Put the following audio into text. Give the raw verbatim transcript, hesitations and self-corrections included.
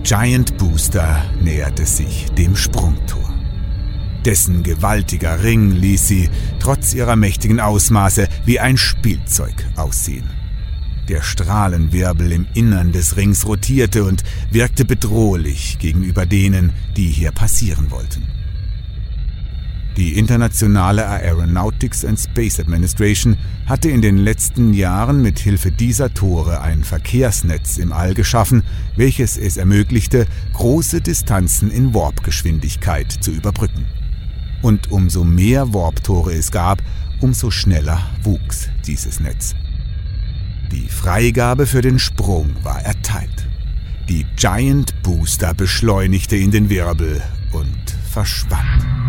Giant Booster näherte sich dem Sprungtor. Dessen gewaltiger Ring ließ sie, trotz ihrer mächtigen Ausmaße, wie ein Spielzeug aussehen. Der Strahlenwirbel im Innern des Rings rotierte und wirkte bedrohlich gegenüber denen, die hier passieren wollten. Die Internationale Aeronautics and Space Administration hatte in den letzten Jahren mit Hilfe dieser Tore ein Verkehrsnetz im All geschaffen, welches es ermöglichte, große Distanzen in Warpgeschwindigkeit zu überbrücken. Und umso mehr Warp-Tore es gab, umso schneller wuchs dieses Netz. Die Freigabe für den Sprung war erteilt. Die Giant Booster beschleunigte in den Wirbel und verschwand.